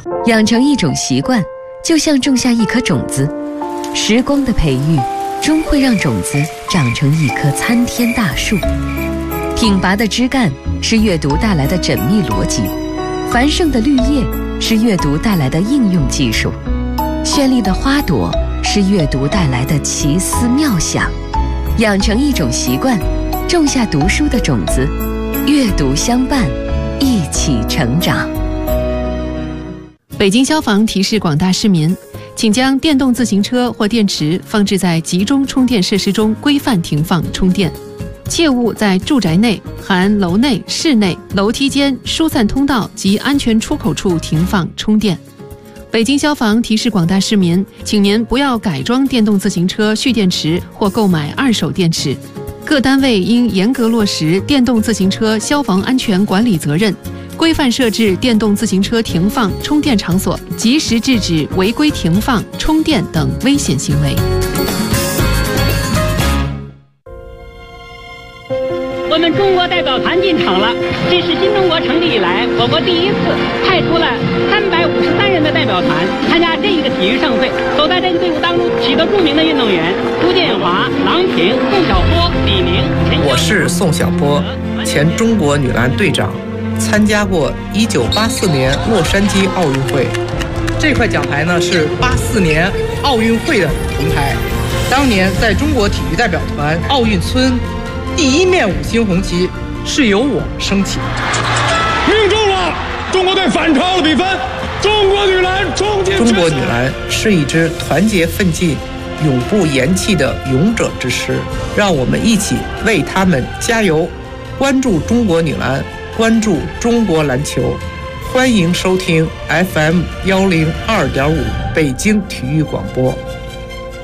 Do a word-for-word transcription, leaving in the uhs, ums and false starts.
养成一种习惯，就像种下一颗种子，时光的培育终会让种子长成一棵参天大树。挺拔的枝干是阅读带来的缜密逻辑，繁盛的绿叶是阅读带来的应用技术，绚丽的花朵是阅读带来的奇思妙想。养成一种习惯，种下读书的种子，阅读相伴，一起成长。 北京消防提示广大市民，请将电动自行车或电池放置在集中充电设施中规范停放充电，切勿在住宅内（含楼内、室内、楼梯间、疏散通道及安全出口处）停放充电。北京消防提示广大市民，请您不要改装电动自行车蓄电池或购买二手电池。各单位应严格落实电动自行车消防安全管理责任，规范设置电动自行车停放充电场所，及时制止违规停放、充电等危险行为。 我们中国代表团进场了，这是新中国成立以来我国第一次派出了三百五十三人的代表团参加这一个体育盛会。走在这个队伍当中，许多著名的运动员：朱建华、郎平、宋晓波、李宁。 我是宋晓波，前中国女篮队长，参加过一九八四年洛杉矶奥运会。这块奖牌呢是八四年奥运会的铜牌，当年在中国体育代表团奥运村。第一面五星红旗是由我升起， 命中了！中国队反超了比分，中国女篮冲进。 中国女篮是一支团结奋进、永不言弃的勇者之师，让我们一起为他们加油！关注中国女篮，关注中国篮球，欢迎收听 F M 幺零二点五北京体育广播。